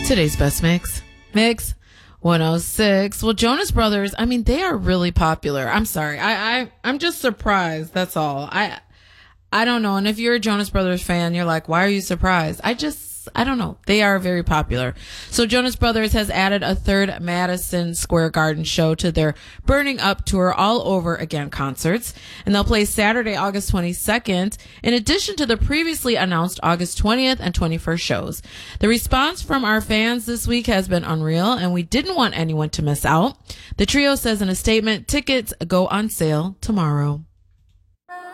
Today's best mix 106. Well, Jonas Brothers, I mean, they are really popular. I'm sorry. I'm just surprised. That's all. I don't know. And if you're a Jonas Brothers fan, you're like, why are you surprised? I don't know. They are very popular. So Jonas Brothers has added a third Madison Square Garden show to their Burning Up tour all over again concerts. And they'll play Saturday, August 22nd, in addition to the previously announced August 20th and 21st shows. The response from our fans this week has been unreal, and we didn't want anyone to miss out. The trio says in a statement, tickets go on sale tomorrow.